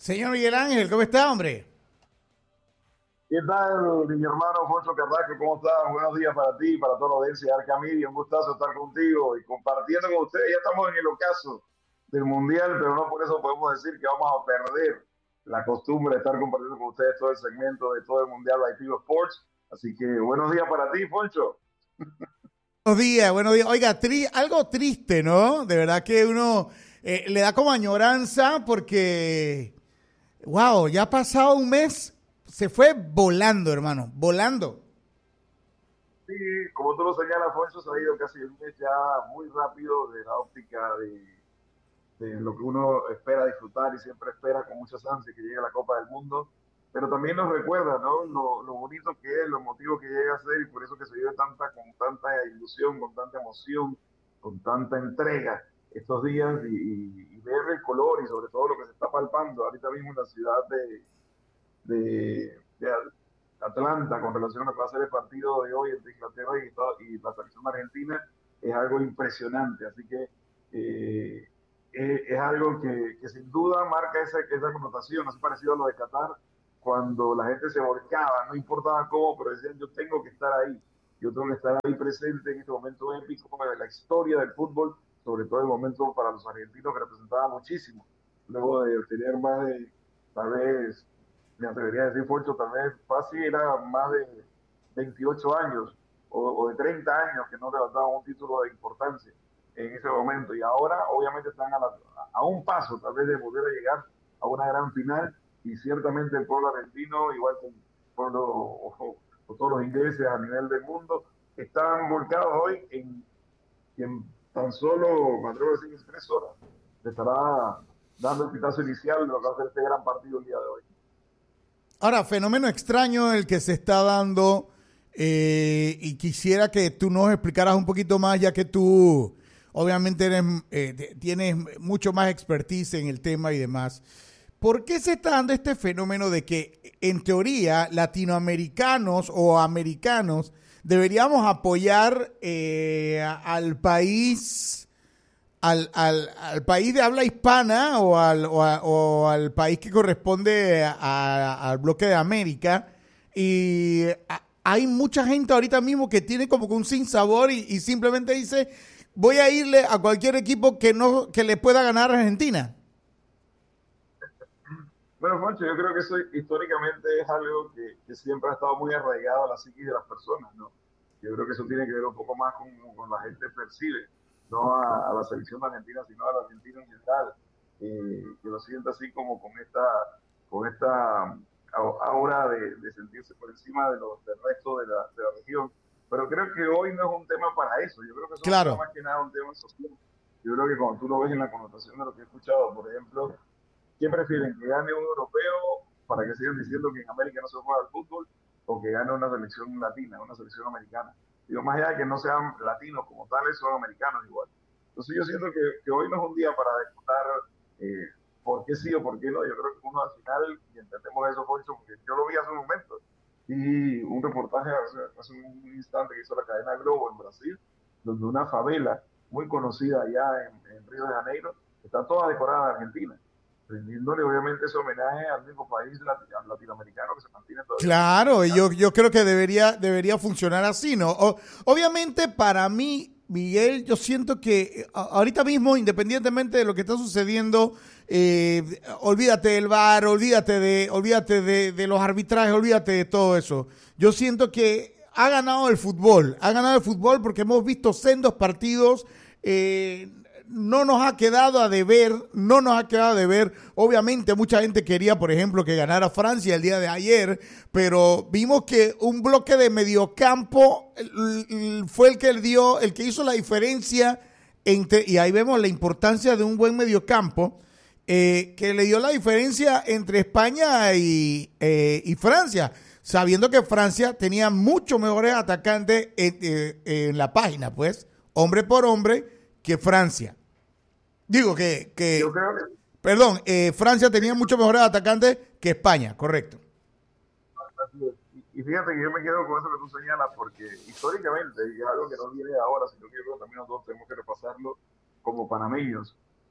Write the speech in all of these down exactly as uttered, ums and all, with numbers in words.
Señor Miguel Ángel, ¿cómo está, hombre? ¿Qué tal, mi hermano Foncho Carrasco? ¿Cómo estás? Buenos días para ti, para toda la audiencia de Arcamidi. Un gustazo estar contigo y compartiendo con ustedes. Ya estamos en el ocaso del Mundial, pero no por eso podemos decir que vamos a perder la costumbre de estar compartiendo con ustedes todo el segmento de todo el Mundial de Tigo Sports. Así que buenos días para ti, Foncho. Buenos días, buenos días. Oiga, tri- algo triste, ¿no? De verdad que uno eh, le da como añoranza porque, wow, ya ha pasado un mes, se fue volando, hermano, volando. Sí, como tú lo señalas, Foncho, se ha ido casi un mes ya muy rápido de la óptica de, de lo que uno espera disfrutar y siempre espera con muchas ansias que llegue la Copa del Mundo, pero también nos recuerda, ¿no? Lo, lo bonito que es, lo emotivo que llega a ser y por eso que se vive tanta, con tanta ilusión, con tanta emoción, con tanta entrega estos días y, y, y ver el color y sobre todo lo que se está palpando ahorita mismo en la ciudad de, de, de Atlanta con relación a lo que va a ser el partido de hoy entre Inglaterra y, y la selección argentina es algo impresionante. Así que eh, es, es, algo que, que, sin duda marca esa, esa connotación, así parecido a lo de Qatar, cuando la gente se volcaba, no importaba cómo, pero decían yo tengo que estar ahí, yo tengo que estar ahí presente en este momento épico de la historia del fútbol, sobre todo el momento para los argentinos que representaba muchísimo, luego de tener más de, tal vez, me atrevería a decir, Forcho, tal vez fácil era más de veintiocho años o, o de treinta años que no levantaban un título de importancia en ese momento. Y ahora, obviamente, están a, la, a un paso, tal vez, de volver a llegar a una gran final. Y ciertamente el pueblo argentino, igual que el pueblo o, o todos los ingleses a nivel del mundo, están volcados hoy en, en tan solo, me atrevo a decir, en tres horas. Le estará dando el pitazo inicial de lo que va a ser este gran partido el día de hoy. Ahora, fenómeno extraño el que se está dando eh, y quisiera que tú nos explicaras un poquito más, ya que tú obviamente eres, eh, tienes mucho más expertise en el tema y demás. ¿Por qué se está dando este fenómeno de que, en teoría, latinoamericanos o americanos deberíamos apoyar eh, al país, al, al, al país de habla hispana o al, o, a, o al país que corresponde a, a, al bloque de América? Y a, hay mucha gente ahorita mismo que tiene como que un sinsabor y, y simplemente dice, voy a irle a cualquier equipo que no que le pueda ganar a Argentina. Bueno, Foncho, yo creo que eso históricamente es algo que, que, siempre ha estado muy arraigado a la psiquis de las personas, ¿no? Yo creo que eso tiene que ver un poco más con, con la gente percibe, no a, a la selección argentina, sino a la Argentina en general, eh, que lo siente así como con esta, con esta aura de, de sentirse por encima de los, del resto de la, de la región. Pero creo que hoy no es un tema para eso, yo creo que eso es un tema Claro. más que nada un tema social. Yo creo que cuando tú lo ves en la connotación de lo que he escuchado, por ejemplo, ¿quién prefieren? ¿Que gane un europeo para que sigan diciendo que en América no se juega al fútbol o que gane una selección latina, una selección americana? Digo, más allá de que no sean latinos como tales, son americanos igual. Entonces yo siento que, que hoy no es un día para disputar eh, por qué sí o por qué no. Yo creo que uno al final, y entendemos eso, Poncho, porque yo lo vi hace un momento, y un reportaje hace, hace un instante que hizo la cadena Globo en Brasil, donde una favela muy conocida allá en, en Río de Janeiro está toda decorada de Argentina, rindiéndole obviamente ese homenaje al único país latinoamericano que se mantiene todavía en el Claro, mundial. yo, yo creo que debería, debería funcionar así, ¿no? O, obviamente para mí, Miguel, yo siento que ahorita mismo, independientemente de lo que está sucediendo, eh, olvídate del V A R, olvídate de, olvídate de, de los arbitrajes, olvídate de todo eso. Yo siento que ha ganado el fútbol, ha ganado el fútbol porque hemos visto sendos partidos, eh, no nos ha quedado a deber, no nos ha quedado a deber. Obviamente mucha gente quería, por ejemplo, que ganara Francia el día de ayer, pero vimos que un bloque de mediocampo fue el que dio, el que hizo la diferencia entre, y ahí vemos la importancia de un buen mediocampo, eh, que le dio la diferencia entre España y, eh, y Francia, sabiendo que Francia tenía mucho mejores atacantes en, en, en la página, pues, hombre por hombre, que Francia. Digo que, Yo que creo que perdón, eh, Francia tenía mucho mejores atacantes que España, correcto. y, y fíjate que yo me quedo con eso que tú señalas, porque históricamente, y es algo que no viene de ahora, sino que yo creo que también nosotros tenemos que repasarlo como panameños.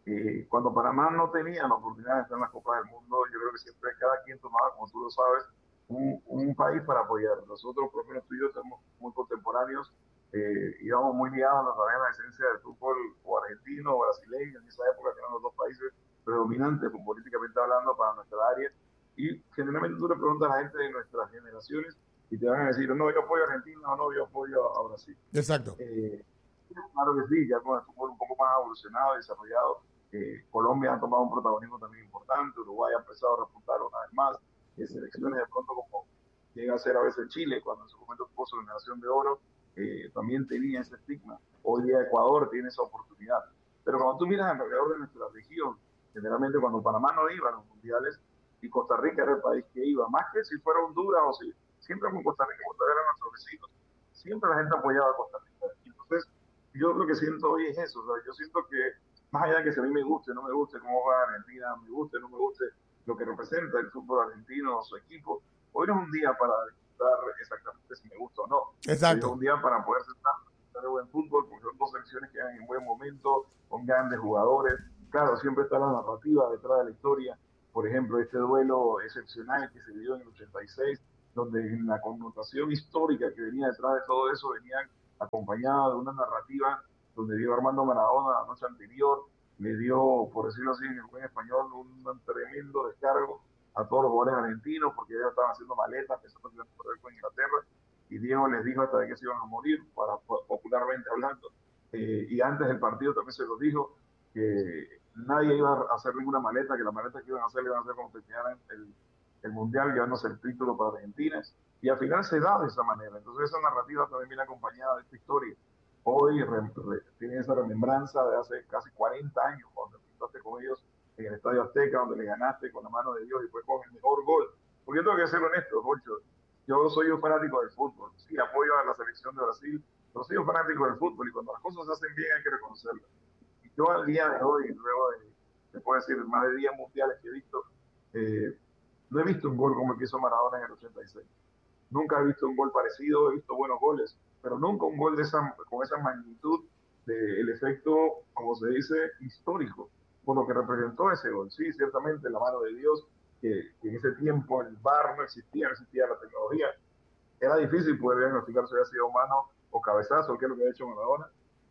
Eh, cuando Panamá no tenía la oportunidad de estar en las Copas del Mundo, yo creo que siempre cada quien tomaba, como tú lo sabes, un, un país para apoyar. Nosotros, por lo menos tú y yo, somos muy contemporáneos, eh, íbamos muy ligados a la, la esencia del fútbol o argentino o brasileño en esa época, que eran los dos países predominantes, políticamente hablando, para nuestra área. Y generalmente tú le preguntas a la gente de nuestras generaciones y te van a decir, no, yo apoyo a Argentina o no, yo apoyo a, a Brasil. Exacto. Eh, claro que sí, ya con el fútbol un poco más evolucionado y desarrollado, eh, Colombia ha tomado un protagonismo también importante, Uruguay ha empezado a repuntar una vez más, eh, selecciones de pronto como llega a ser a veces Chile, cuando en su momento tuvo su generación de oro, eh, también tenía ese estigma. Hoy día Ecuador tiene esa oportunidad. Pero cuando tú miras alrededor de nuestra región, generalmente cuando Panamá no iba a los mundiales y Costa Rica era el país que iba, más que si fuera Honduras o si siempre con Costa Rica, Costa Rica eran nuestros vecinos, siempre la gente apoyaba a Costa Rica. Entonces, yo lo que siento hoy es eso, o sea, yo siento que más allá de que si a mí me guste, no me guste cómo juega Argentina, me guste, no me guste lo que representa el fútbol argentino o su equipo, hoy no es un día para disfrutar exactamente si me gusta o no. Hoy es Exacto. un día para poder sentar de buen fútbol, porque son dos selecciones que van en buen momento, con grandes jugadores. Claro, siempre está la narrativa detrás de la historia. Por ejemplo, este duelo excepcional que se dio en el ochenta y seis, donde en la connotación histórica que venía detrás de todo eso venían acompañada de una narrativa donde Diego Armando Maradona la noche anterior le dio, por decirlo así en el buen español, un tremendo descargo a todos los jugadores argentinos porque ellos estaban haciendo maletas pensando que iban a correr con Inglaterra y Diego les dijo hasta de que se iban a morir, para, popularmente hablando. Eh, y antes del partido también se los dijo que nadie iba a hacer ninguna maleta, que las maletas que iban a hacer iban a hacer cuando terminaran el, el Mundial, llevándose el título para Argentina. Y al final se da de esa manera. Entonces esa narrativa también viene acompañada de esta historia. Hoy re, re, tiene esa remembranza de hace casi cuarenta años, cuando enfrentaste con ellos en el Estadio Azteca, donde le ganaste con la mano de Dios y fue con el mejor gol. Porque yo tengo que ser honesto, Jorge. Yo soy un fanático del fútbol. Sí, apoyo a la selección de Brasil, pero soy un fanático del fútbol y cuando las cosas se hacen bien hay que reconocerlas. Y yo al día de hoy, luego de, se puede decir, más de diez mundiales que he visto, eh, no he visto un gol como el que hizo Maradona en el ochenta y seis. Nunca he visto un gol parecido, he visto buenos goles, pero nunca un gol de esa, con esa magnitud del de efecto, como se dice, histórico, por lo que representó ese gol. Sí, ciertamente la mano de Dios, que, que en ese tiempo el V A R no existía, no existía la tecnología, era difícil poder diagnosticar si había sido mano o cabezazo, que es lo que ha hecho Maradona.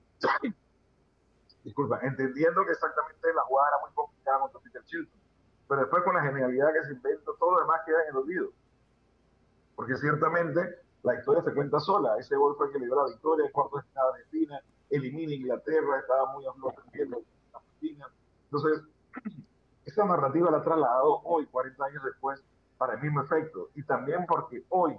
Disculpa, entendiendo que exactamente la jugada era muy complicada contra Peter Chilton, pero después con la genialidad que se inventa, todo lo demás queda en el olvido. Porque ciertamente la historia se cuenta sola. Ese gol fue el que le dio la victoria, el cuarto de final de Argentina, elimina a Inglaterra, estaba muy a flor de piel Argentina. Entonces, esa narrativa la ha trasladado hoy, cuarenta años después, para el mismo efecto. Y también porque hoy,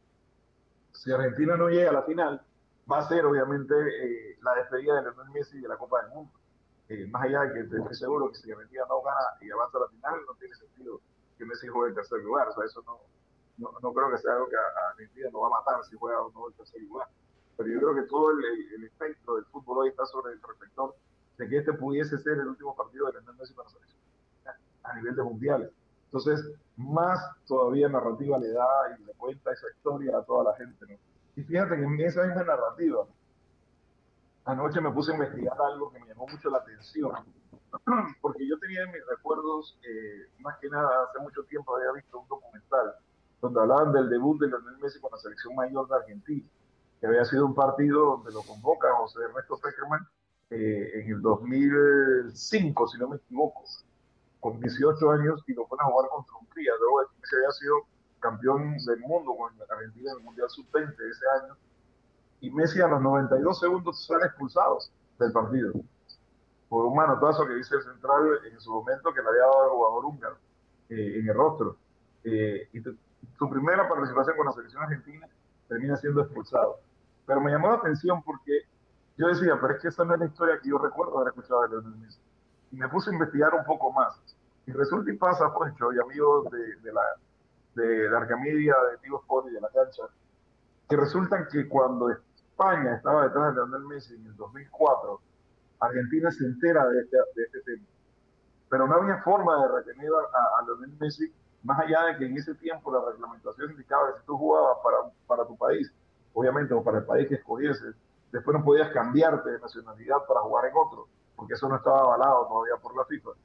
si Argentina no llega a la final, va a ser obviamente eh, la despedida de Lionel Messi de la Copa del Mundo. Eh, más allá de que estoy seguro que si Argentina no gana y avanza a la final, no tiene sentido que Messi juegue en tercer lugar. O sea, eso no, no, no creo que sea algo que a Argentina nos va a matar si juega o no el tercer lugar. Pero yo creo que todo el, el, el espectro del fútbol hoy está sobre el reflector de que este pudiese ser el último partido de Lionel Messi para la selección a nivel de mundiales. Entonces, más todavía narrativa le da y le cuenta esa historia a toda la gente, ¿no? Y fíjate que en esa misma narrativa, anoche me puse a investigar algo que me llamó mucho la atención, porque yo tenía en mis recuerdos, eh, más que nada, hace mucho tiempo había visto un documental donde hablaban del debut de Lionel Messi con la selección mayor de Argentina, que había sido un partido donde lo convoca José Ernesto Peckerman eh, en el dos mil cinco, si no me equivoco, con dieciocho años y lo ponen a jugar contra Hungría, luego de que Messi había sido campeón del mundo con Argentina en el Mundial sub veinte de ese año, y Messi a los noventa y dos segundos sale expulsado del partido por un manotazo que dice el central en su momento que le había dado al jugador húngaro eh, en el rostro. Eh, y tu, su primera participación con la selección argentina termina siendo expulsado. Pero me llamó la atención porque yo decía, pero es que esa no es la historia que yo recuerdo haber escuchado de Lionel Messi. Y me puse a investigar un poco más. Y resulta y pasa, Poncho, y amigos de, de la de la Arcamedia, de Tigo Sport y de la cancha, que resulta que cuando España estaba detrás de Lionel Messi en el dos mil cuatro, Argentina se entera de este, de este tema. Pero no había forma de retener a, a Lionel Messi, más allá de que en ese tiempo la reglamentación indicaba que si tú jugabas para, para tu país, obviamente, o para el país que escogiese, después no podías cambiarte de nacionalidad para jugar en otro. porque eso no estaba avalado todavía por la FIFA.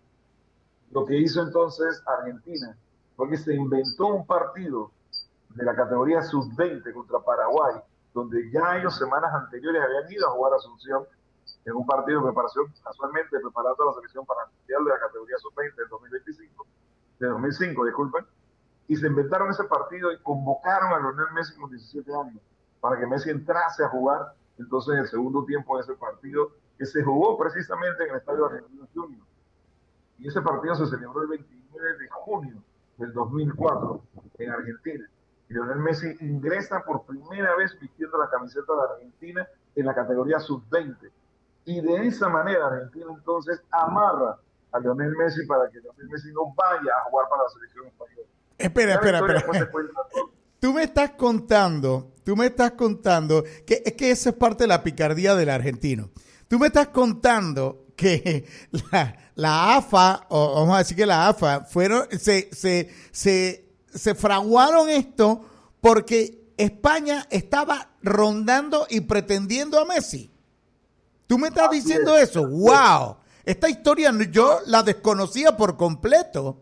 Lo que hizo entonces Argentina fue que se inventó un partido de la categoría sub veinte contra Paraguay, donde ya ellos semanas anteriores habían ido a jugar a Asunción en un partido de preparación, casualmente preparando a la selección para el Mundial de la categoría sub veinte del dos mil veinticinco, de dos mil cinco, disculpen, y se inventaron ese partido y convocaron a Lionel Messi con diecisiete años para que Messi entrase a jugar entonces en el segundo tiempo de ese partido que se jugó precisamente en el Estadio Argentino Junior. Y ese partido se celebró el veintinueve de junio del dos mil cuatro en Argentina. Y Lionel Messi ingresa por primera vez vistiendo la camiseta de Argentina en la categoría sub veinte. Y de esa manera Argentina entonces amarra a Lionel Messi para que Lionel Messi no vaya a jugar para la selección española. Espera, espera, espera. Tú me estás contando, tú me estás contando, que es que esa es parte de la picardía del argentino. Tú me estás contando que la, la A F A, o vamos a decir que la A F A, fueron, se, se, se, se fraguaron esto porque España estaba rondando y pretendiendo a Messi. Tú me estás diciendo eso. ¡Wow! Esta historia yo la desconocía por completo.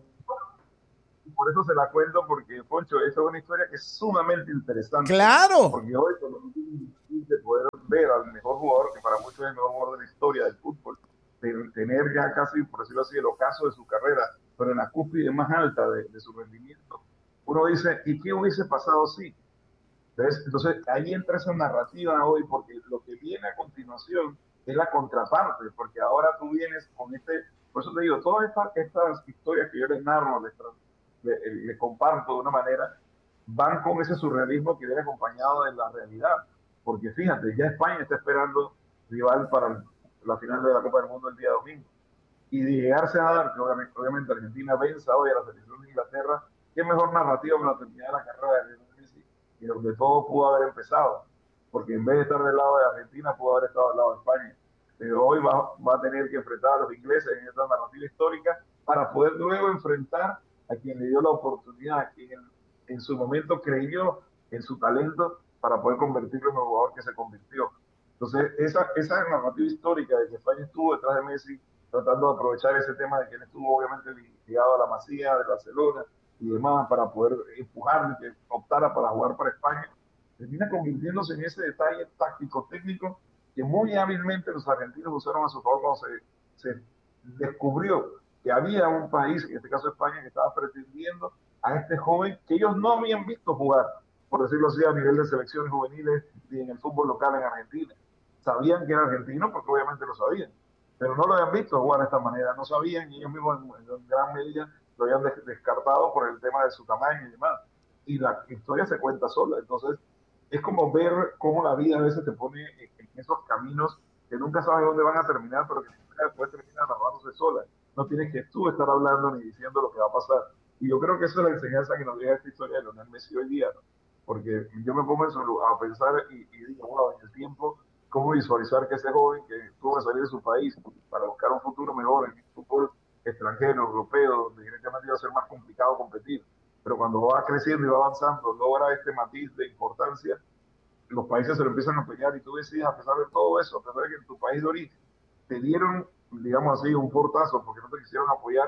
Por eso se la cuento, porque, Poncho, esa es una historia que es sumamente interesante. ¡Claro! Porque hoy, por lo de poder ver al mejor jugador, que para muchos es el mejor jugador de la historia del fútbol, de tener ya casi, por decirlo así, el ocaso de su carrera, pero en la cúspide más alta de, de su rendimiento, uno dice, ¿y qué hubiese pasado si? Entonces, entonces, ahí entra esa narrativa hoy, porque lo que viene a continuación es la contraparte, porque ahora tú vienes con este, por eso te digo, todas estas, estas historias que yo les narro, les transmito, le, le comparto de una manera, van con ese surrealismo que viene acompañado de la realidad. Porque fíjate, ya España está esperando rival para la final de la Copa del Mundo el día domingo. Y de llegarse a dar, que obviamente, obviamente Argentina venza hoy a la selección de Inglaterra, qué mejor narrativa para terminar la carrera de Lionel Messi y donde todo pudo haber empezado. Porque en vez de estar del lado de Argentina, pudo haber estado del lado de España. Pero hoy va, va a tener que enfrentar a los ingleses en esta narrativa histórica para poder luego enfrentar a quien le dio la oportunidad, a quien en, en su momento creyó en su talento para poder convertirlo en el jugador que se convirtió. Entonces, esa, esa narrativa histórica de que España estuvo detrás de Messi, tratando de aprovechar ese tema de que él estuvo obviamente ligado a la Masía de Barcelona y demás, para poder empujarlo y que optara para jugar para España, termina convirtiéndose en ese detalle táctico-técnico que muy hábilmente los argentinos usaron a su favor cuando se, se descubrió que había un país, en este caso España, que estaba pretendiendo a este joven que ellos no habían visto jugar, por decirlo así, a nivel de selecciones juveniles y en el fútbol local en Argentina. Sabían que era argentino porque obviamente lo sabían, pero no lo habían visto jugar de esta manera, no sabían y ellos mismos en, en gran medida lo habían des descartado por el tema de su tamaño y demás. Y la historia se cuenta sola, entonces es como ver cómo la vida a veces te pone en, en esos caminos que nunca sabes dónde van a terminar, pero que después terminan narrándose sola. No tienes que tú estar hablando ni diciendo lo que va a pasar. Y yo creo que esa es la enseñanza que nos deja esta historia de Lionel Messi hoy día, ¿no? Porque yo me pongo en su lugar a pensar y, y digo, bueno, en el tiempo, cómo visualizar que ese joven que tuvo que salir de su país para buscar un futuro mejor en el fútbol extranjero, europeo, donde directamente iba a ser más complicado competir. Pero cuando va creciendo y va avanzando, logra este matiz de importancia, los países se lo empiezan a pelear y tú decides, a pesar de todo eso, a pesar de que en tu país de origen te dieron, digamos así, un portazo porque no te quisieron apoyar,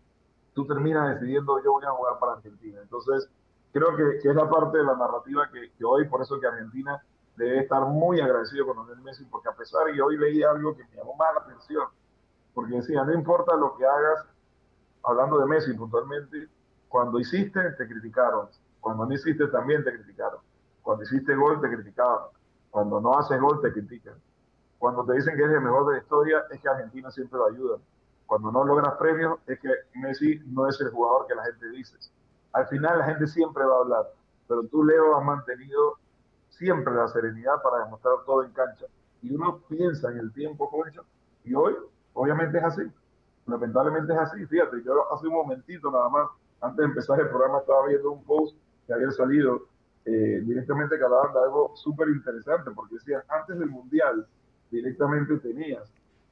tú terminas decidiendo yo voy a jugar para Argentina. Entonces, creo que, que es la parte de la narrativa que, que hoy, por eso que Argentina debe estar muy agradecido con Lionel Messi, porque a pesar, y hoy leí algo que me llamó más la atención, porque decía, no importa lo que hagas, hablando de Messi puntualmente, cuando hiciste te criticaron, cuando no hiciste también te criticaron, cuando hiciste gol te criticaban, cuando no haces gol te critican, cuando te dicen que es el mejor de la historia es que Argentina siempre lo ayuda, cuando no logras premios es que Messi no es el jugador que la gente dice. Al final la gente siempre va a hablar, pero tú, Leo, has mantenido siempre la serenidad para demostrar todo en cancha. Y uno piensa en el tiempo, Concho, y hoy obviamente es así. Lamentablemente es así. Fíjate, yo hace un momentito nada más, antes de empezar el programa, estaba viendo un post que había salido eh, directamente que hablaban de algo súper interesante, porque decían, antes del Mundial, directamente tenías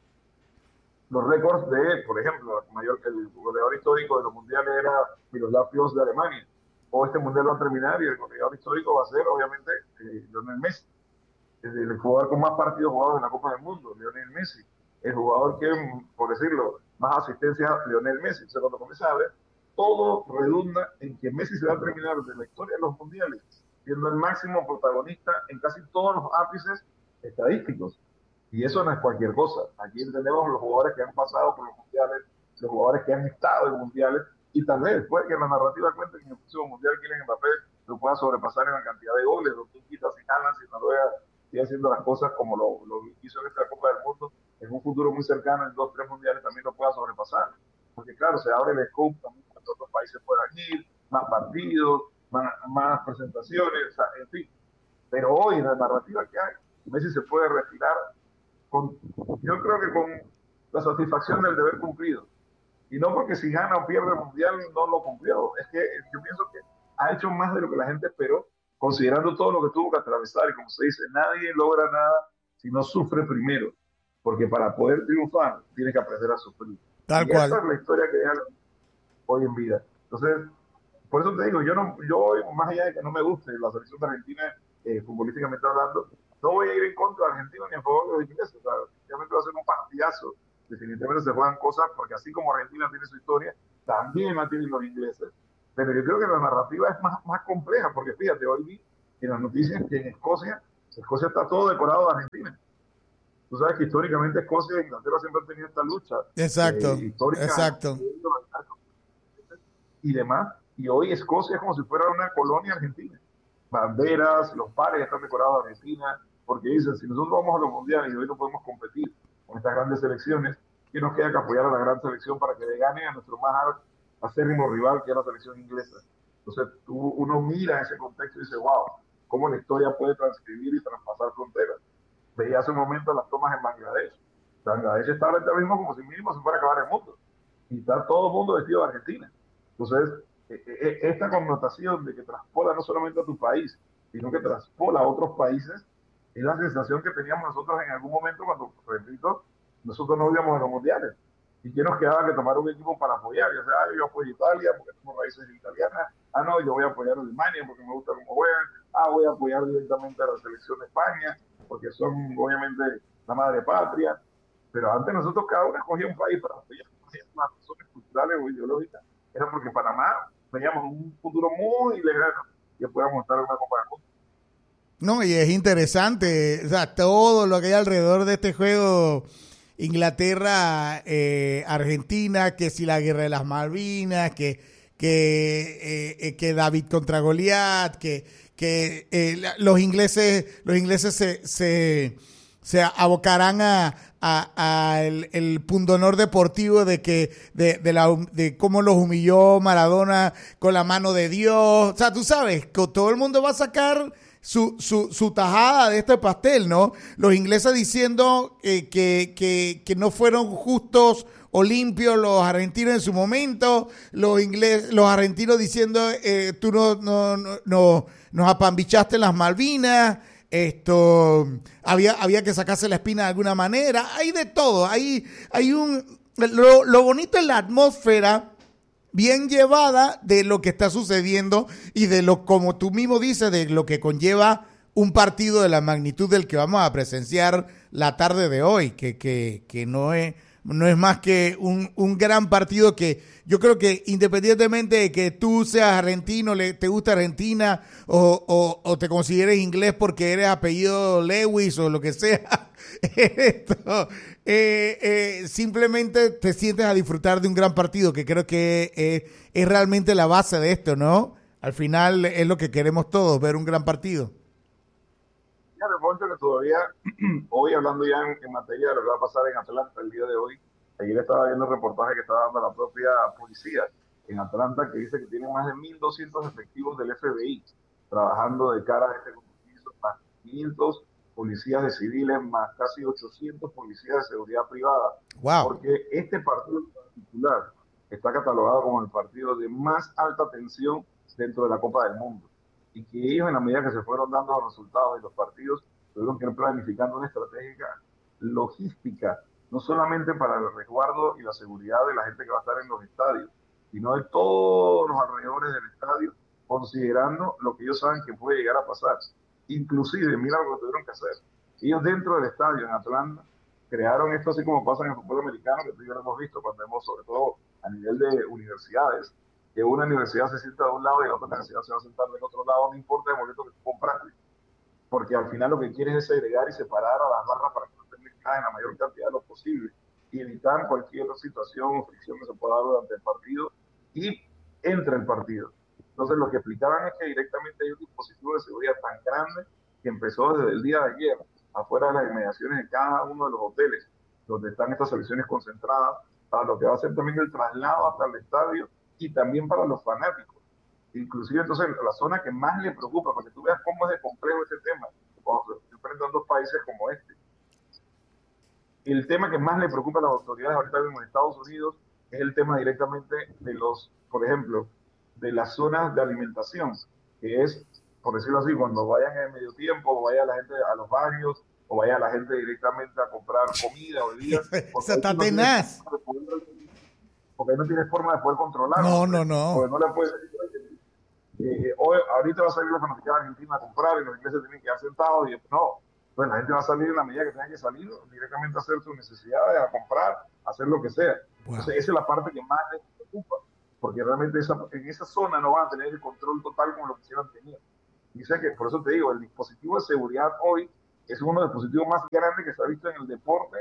los récords de, por ejemplo, mayor, el goleador histórico de los mundiales era Miroslav Klose de Alemania. O este mundial va a terminar y el goleador histórico va a ser, obviamente, eh, Lionel Messi. El, el jugador con más partidos jugados en la Copa del Mundo, Lionel Messi. el jugador que, por decirlo, más asistencia, Lionel Messi. Entonces, cuando comienzas a ver, todo redunda en que Messi se va a terminar de la historia de los mundiales siendo el máximo protagonista en casi todos los ápices estadísticos. Y eso no es cualquier cosa. Aquí entendemos los jugadores que han pasado por los mundiales, los jugadores que han estado en mundiales, y tal vez puede que la narrativa cuente que en el próximo mundial Kylian Mbappé lo pueda sobrepasar en la cantidad de goles, lo que quita si Haaland, si Noruega sigue haciendo las cosas como lo, lo hizo en esta Copa del Mundo, en un futuro muy cercano, en dos, tres mundiales también lo pueda sobrepasar. Porque claro, se abre el scope también para que otros países puedan ir, más partidos, más, más presentaciones, o sea, en fin. Pero hoy, en la narrativa que hay, Messi se puede retirar con, yo creo que con la satisfacción del deber cumplido. Y no porque si gana o pierde el mundial no lo cumplió. Es que yo pienso que ha hecho más de lo que la gente esperó, considerando todo lo que tuvo que atravesar. Y como se dice, nadie logra nada si no sufre primero. Porque para poder triunfar, tienes que aprender a sufrir. Tal y cual. esa es la historia que deja hoy en vida. Entonces, por eso te digo, yo no, yo más allá de que no me guste la selección de Argentina, eh, futbolísticamente hablando, no voy a ir en contra de Argentina ni a favor de los ingleses. O sea, definitivamente va a ser un partidazo. Definitivamente se juegan cosas, porque así como Argentina tiene su historia, también la tienen los ingleses. Pero yo creo que la narrativa es más, más compleja, porque fíjate, hoy vi en las noticias que en Escocia, Escocia está todo decorado de Argentina. Tú sabes que históricamente Escocia e Inglaterra siempre han tenido esta lucha. Exacto, eh, histórica, exacto. Y demás. Y hoy Escocia es como si fuera una colonia argentina. Banderas, los pares están decorados de Argentina, porque dicen, si nosotros vamos a los mundiales y hoy no podemos competir con estas grandes selecciones, ¿qué nos queda que apoyar a la gran selección para que le gane a nuestro más acérrimo rival, que es la selección inglesa? Entonces tú, uno mira ese contexto y dice, wow, cómo la historia puede transcribir y traspasar fronteras. Veía hace un momento las tomas en Bangladesh. Bangladesh está ahorita mismo como si mínimo se fuera a acabar el mundo. Y está todo el mundo vestido de Argentina. Entonces, esta connotación de que traspola no solamente a tu país, sino que traspola a otros países, es la sensación que teníamos nosotros en algún momento cuando, repito, nosotros no íbamos a los mundiales. ¿Y qué nos quedaba que tomar un equipo para apoyar? Ya sea, ah, yo apoyo Italia porque tengo raíces italianas. Ah, no, yo voy a apoyar a Alemania porque me gusta cómo juegan. Ah, voy a apoyar directamente a la selección de España porque son, obviamente, la madre patria. Pero antes nosotros cada uno escogía un país para apoyar las razones culturales o ideológicas. Era porque Panamá veíamos un futuro muy lejano que podamos estar en una Copa del Mundo. No, y es interesante, o sea, todo lo que hay alrededor de este juego, Inglaterra, eh, Argentina, que si la guerra de las Malvinas, que que, eh, que David contra Goliat, que, que eh, los ingleses, los ingleses se, se, se abocarán a, a, a el, el pundonor deportivo de que de, de, la, de cómo los humilló Maradona con la mano de Dios. O sea, tú sabes que todo el mundo va a sacar su, su, su tajada de este pastel, ¿no? Los ingleses diciendo eh, que, que, que no fueron justos o limpios los argentinos en su momento, los ingleses, los argentinos diciendo eh, tú no, no, no, no nos apambichaste en las Malvinas. Esto había había que sacarse la espina de alguna manera. Hay de todo. Hay hay un lo, lo bonito es la atmósfera bien llevada de lo que está sucediendo y de lo, como tú mismo dices, de lo que conlleva un partido de la magnitud del que vamos a presenciar la tarde de hoy, que que que no es no es más que un, un gran partido que yo creo que independientemente de que tú seas argentino, le, te gusta Argentina o, o, o te consideres inglés porque eres apellido Lewis o lo que sea, esto, eh, eh, simplemente te sientes a disfrutar de un gran partido que creo que eh, es realmente la base de esto, ¿no? Al final es lo que queremos todos, ver un gran partido. Fíjate, Poncho, que todavía, hoy hablando ya en, en materia de lo que va a pasar en Atlanta el día de hoy, ayer estaba viendo el reportaje que estaba dando la propia policía en Atlanta, que dice que tienen más de mil doscientos efectivos del F B I trabajando de cara a este compromiso, más quinientos policías de civiles, más casi ochocientos policías de seguridad privada. Wow. Porque este partido en particular está catalogado como el partido de más alta tensión dentro de la Copa del Mundo. Y que ellos, en la medida que se fueron dando los resultados de los partidos, tuvieron que ir planificando una estrategia logística, no solamente para el resguardo y la seguridad de la gente que va a estar en los estadios, sino de todos los alrededores del estadio, considerando lo que ellos saben que puede llegar a pasar. Inclusive, mira lo que tuvieron que hacer. Ellos dentro del estadio en Atlanta crearon esto así como pasa en el fútbol americano, que tú y yo lo hemos visto cuando hemos, sobre todo a nivel de universidades, que una universidad se sienta de un lado y la otra universidad se va a sentar del otro lado, no importa el momento que tú compraste, porque al final lo que quieres es segregar y separar a las barras para que no tengan en la mayor cantidad de lo posible y evitar cualquier situación o fricción que se pueda dar durante el partido y entre el partido. Entonces lo que explicaban es que directamente hay un dispositivo de seguridad tan grande que empezó desde el día de ayer, afuera de las inmediaciones de cada uno de los hoteles donde están estas selecciones concentradas, para lo que va a ser también el traslado hasta el estadio y también para los fanáticos. Inclusive entonces la zona que más le preocupa, para que tú veas cómo es de complejo este tema, cuando se enfrentan dos países como este. El tema que más le preocupa a las autoridades ahorita mismo en Estados Unidos es el tema directamente de los, por ejemplo, de las zonas de alimentación, que es, por decirlo así, cuando vayan en medio tiempo, o vaya la gente a los baños, o vaya la gente directamente a comprar comida o bebidas. Esa está tenaz. Porque ahí no tienes forma de poder controlarlo. No, no, no. Porque no le puedes decir, eh, hoy, ahorita va a salir la fanaticada argentina a comprar y los ingleses tienen que quedar sentados. Y no, pues la gente va a salir en la medida que tenga que salir, directamente a hacer sus necesidades, a comprar, a hacer lo que sea. Wow. Entonces, esa es la parte que más les preocupa, porque realmente esa, en esa zona no van a tener el control total como lo quisieran tener. Y sé que, por eso te digo, el dispositivo de seguridad hoy es uno de los dispositivos más grandes que se ha visto en el deporte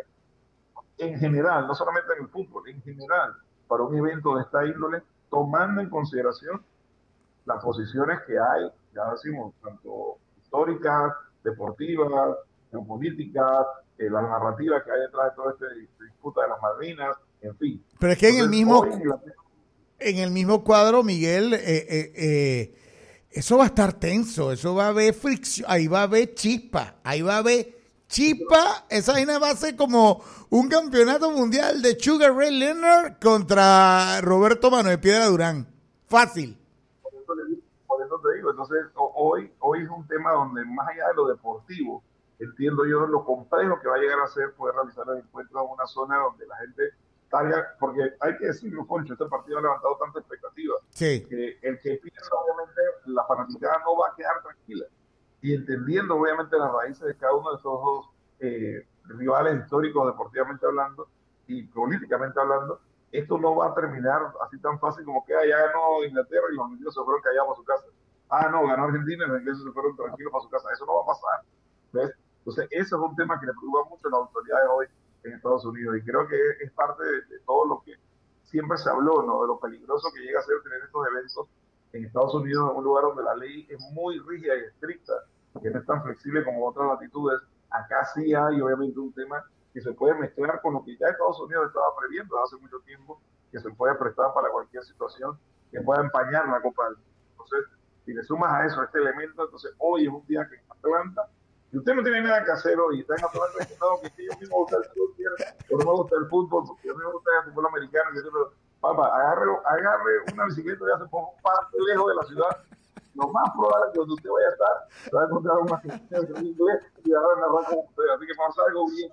en general, no solamente en el fútbol, en general, para un evento de esta índole, tomando en consideración las posiciones que hay, ya decimos, tanto históricas, deportivas, geopolíticas, eh, la narrativa que hay detrás de toda esta disputa de las Malvinas, en fin. Pero es que Entonces, en el mismo en, la... en el mismo cuadro, Miguel, eh, eh, eh, eso va a estar tenso, eso va a haber fricción, ahí va a haber chispa, ahí va a haber chispa, esa vaina va a ser como un campeonato mundial de Sugar Ray Leonard contra Roberto Mano de Piedra Durán. Fácil. Por eso, le, por eso te digo, entonces hoy, hoy es un tema donde más allá de lo deportivo, entiendo yo lo complejo que va a llegar a ser poder realizar el encuentro en una zona donde la gente salga, porque hay que decirlo, Poncho, este partido ha levantado tanta expectativa, sí. que el que piensa, obviamente, la fanaticada no va a quedar tranquila. Y entendiendo obviamente las raíces de cada uno de esos dos eh, rivales históricos deportivamente hablando y políticamente hablando, esto no va a terminar así tan fácil como que ah, ya ganó Inglaterra y los ingleses se fueron callados para su casa. Ah, no, ganó Argentina y los ingleses se fueron tranquilos para su casa. Eso no va a pasar. ¿Ves? Entonces, eso es un tema que le preocupa mucho a las autoridades hoy en Estados Unidos y creo que es parte de, de todo lo que siempre se habló, ¿no? De lo peligroso que llega a ser tener estos eventos en Estados Unidos, en un lugar donde la ley es muy rígida y estricta, que no es tan flexible como otras latitudes. Acá sí hay obviamente un tema que se puede mezclar con lo que ya Estados Unidos estaba previendo hace mucho tiempo, que se puede prestar para cualquier situación que pueda empañar la Copa del Mundo. Entonces, si le sumas a eso este elemento, entonces hoy es un día que en Atlanta, si usted no tiene nada que hacer hoy y está en Atlanta, no, que yo mismo gusta el fútbol, yo no me gusta el fútbol, porque yo me gusta el fútbol americano, yo siempre, papá, agarre, agarre una bicicleta y ya se pone un parte lejos de la ciudad. Lo más probable es que donde usted vaya a estar, se va a encontrar una gente en inglés y va a narrar como usted. Así que pasa algo bien.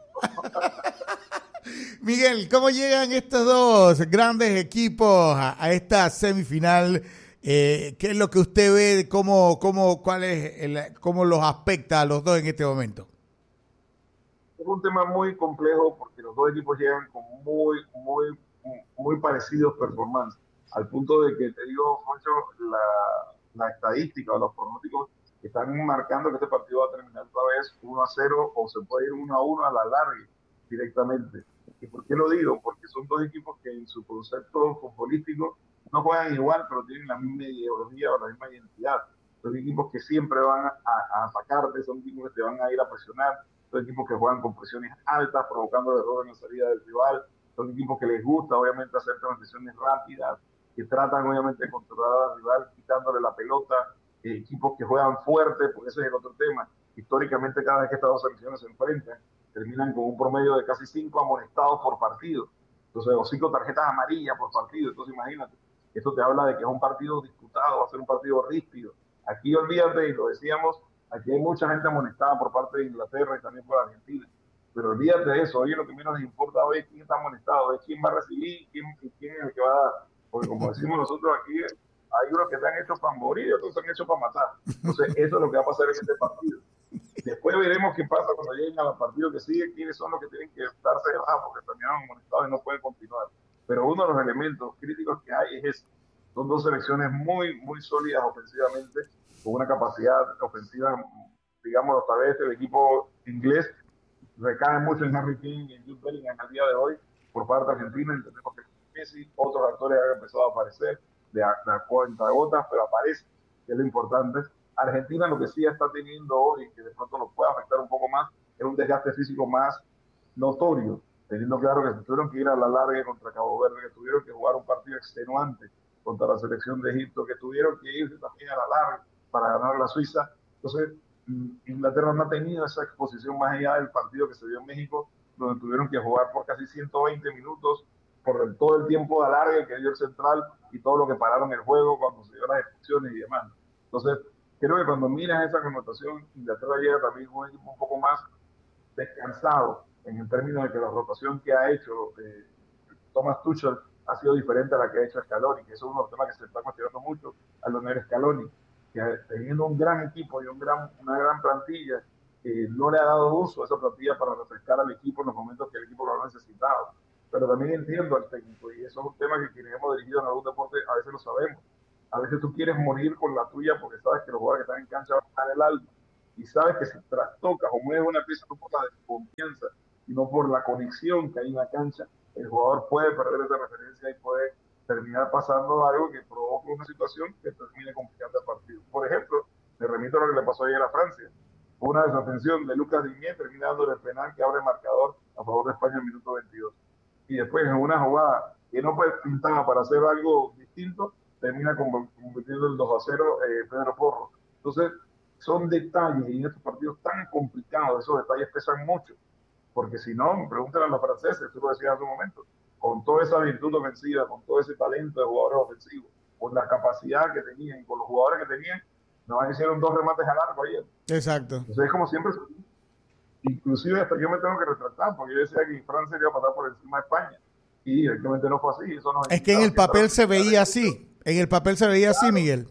Miguel, ¿cómo llegan estos dos grandes equipos a, a esta semifinal? Eh, ¿Qué es lo que usted ve? ¿Cómo, cómo, cuál es el, cómo los aspecta a los dos en este momento? Es un tema muy complejo porque los dos equipos llegan con muy, muy, muy parecidos performances. Al punto de que, te digo, Foncho, la... la estadística o los pronósticos están marcando que este partido va a terminar otra vez uno a cero o se puede ir uno a uno a la larga directamente. ¿Y por qué lo digo? Porque son dos equipos que en su concepto futbolístico no juegan igual, pero tienen la misma ideología o la misma identidad. Son equipos que siempre van a, a atacarte, son equipos que te van a ir a presionar, son equipos que juegan con presiones altas, provocando errores en la salida del rival, son equipos que les gusta obviamente hacer transiciones rápidas, que tratan obviamente de controlar al rival quitándole la pelota, eh, equipos que juegan fuerte, porque ese es el otro tema. Históricamente cada vez que estas dos selecciones se enfrentan, terminan con un promedio de casi cinco amonestados por partido, entonces, o cinco tarjetas amarillas por partido. Entonces imagínate, esto te habla de que es un partido disputado, va a ser un partido ríspido. Aquí olvídate, y lo decíamos, aquí hay mucha gente amonestada por parte de Inglaterra y también por Argentina, pero olvídate de eso. Hoy lo que menos les importa hoy es quién está amonestado, es quién va a recibir, quién, quién es el que va a dar. Porque como decimos nosotros aquí, hay unos que están hechos para morir y otros están hechos para matar. Entonces, eso es lo que va a pasar en este partido. Después veremos qué pasa cuando lleguen a los partidos que siguen, quiénes son los que tienen que darse de baja porque terminaron amonestados y no pueden continuar. Pero uno de los elementos críticos que hay es ese. Son dos selecciones muy, muy sólidas ofensivamente, con una capacidad ofensiva, digamos, tal vez el equipo inglés recae mucho en Harry Kane y en Jude Bellingham al día de hoy por parte de Argentina. Entendemos que Messi, otros actores han empezado a aparecer de a, de a cuenta gotas, pero aparece, que es lo importante. Argentina lo que sí está teniendo hoy, que de pronto nos puede afectar un poco más, es un desgaste físico más notorio, teniendo claro que tuvieron que ir a la larga contra Cabo Verde, que tuvieron que jugar un partido extenuante contra la selección de Egipto, que tuvieron que irse también a la larga para ganar a la Suiza. Entonces, Inglaterra no ha tenido esa exposición más allá del partido que se dio en México, donde tuvieron que jugar por casi ciento veinte minutos, por el, todo el tiempo de alargue que dio el central y todo lo que pararon el juego cuando se dio las expulsiones y demás. Entonces, creo que cuando miras esa connotación, Inglaterra llega también un equipo un poco más descansado, en el término de que la rotación que ha hecho eh, Thomas Tuchel ha sido diferente a la que ha hecho Scaloni, que eso es uno de los temas que se está cuestionando mucho a Lionel Scaloni, que teniendo un gran equipo y un gran, una gran plantilla, eh, no le ha dado uso a esa plantilla para refrescar al equipo en los momentos que el equipo lo ha necesitado. Pero también entiendo al técnico, y eso es un tema que quienes hemos dirigido en algún deporte a veces lo sabemos. A veces tú quieres morir con la tuya porque sabes que los jugadores que están en cancha van a dar el alma, y sabes que si trastocas o mueves una pieza no por la desconfianza, sino por la conexión que hay en la cancha, el jugador puede perder esa referencia y puede terminar pasando algo que provoque una situación que termine complicando el partido. Por ejemplo, me remito a lo que le pasó ayer a Francia. Una desatención de Lucas Digne termina dándole el penal que abre el marcador a favor de España en el minuto veintidós. Y después, en una jugada que no pintaba para hacer algo distinto, termina convirtiendo el dos a cero eh, Pedro Porro. Entonces, son detalles, y en estos partidos tan complicados, esos detalles pesan mucho. Porque si no, pregúntale a los franceses, tú lo decías hace un momento, con toda esa virtud ofensiva, con todo ese talento de jugadores ofensivos, con la capacidad que tenían, con los jugadores que tenían, nos hicieron dos remates al arco ayer. Exacto. Entonces es como siempre, inclusive hasta yo me tengo que retratar, porque yo decía que Francia iba a pasar por encima de España, y directamente no fue así. Eso nos es que en el papel se veía así, en el papel se veía así, Miguel.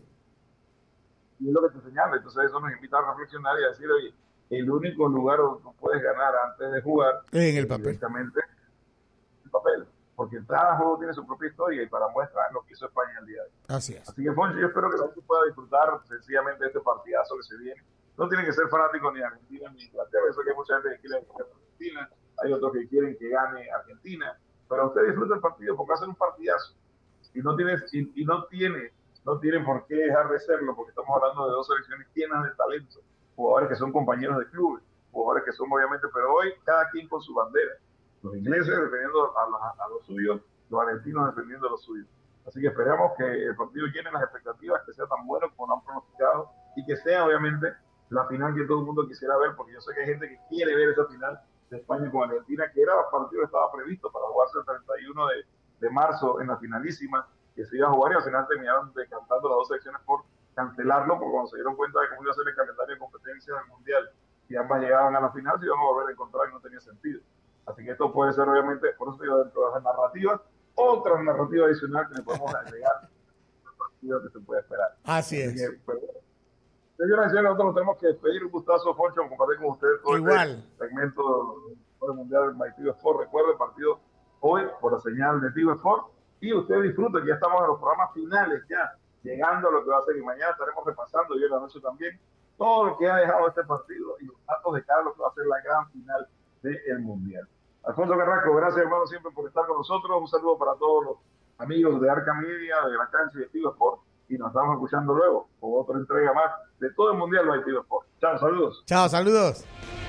Y es lo que te señala, entonces eso nos invita a reflexionar y a decir, oye, el único lugar donde tú puedes ganar antes de jugar en el papel. Directamente el papel, porque cada juego tiene su propia historia y para muestra lo que hizo España el día de hoy. Así es. Así que, Foncho, yo espero que la gente pueda disfrutar sencillamente de este partidazo que se viene. No tienen que ser fanáticos ni de Argentina ni de Inglaterra, eso que hay mucha gente que quiere que gane Argentina, hay otros que quieren que gane Argentina, pero usted disfruta el partido porque va a ser un partidazo y no tiene, y, y no tiene, no tienen por qué dejar de serlo, porque estamos hablando de dos selecciones llenas de talento, jugadores que son compañeros de clubes, jugadores que son obviamente, pero hoy cada quien con su bandera. Los ingleses defendiendo a, la, a los suyos, los argentinos defendiendo a los suyos. Así que esperamos que el partido llene las expectativas, que sea tan bueno como lo han pronosticado y que sea obviamente la final que todo el mundo quisiera ver, porque yo sé que hay gente que quiere ver esa final de España con Argentina, que era el partido que estaba previsto para jugarse el treinta y uno de, de marzo en la finalísima, que se iba a jugar y al final terminaron decantando las dos selecciones por cancelarlo, porque cuando se dieron cuenta de cómo iba a ser el calendario de competencias del Mundial y ambas llegaban a la final, se iban a volver a encontrar y no tenía sentido. Así que esto puede ser obviamente, por eso digo, dentro de las narrativas, otra narrativa adicional que le podemos agregar al partido que se puede esperar. Así, Así es. Que, pero, señoras y señores, nosotros nos tenemos que despedir. Un gustazo, Foncho, compartir con ustedes todo Igual. este segmento del Mundial del MyTV Sport. Recuerde el partido hoy por la señal de T V Sport. Y ustedes disfruten, ya estamos en los programas finales, ya llegando a lo que va a ser. Y mañana estaremos repasando, y hoy en la noche también, todo lo que ha dejado este partido y los datos de cada lo que va a ser la gran final del Mundial. Alfonso Carrasco, gracias hermano siempre por estar con nosotros. Un saludo para todos los amigos de Arca Media, de La Cancha y de T V Sport. Y nos estamos escuchando luego con otra entrega más de todo el Mundial de T V Sport. Chao, saludos. Chao, saludos.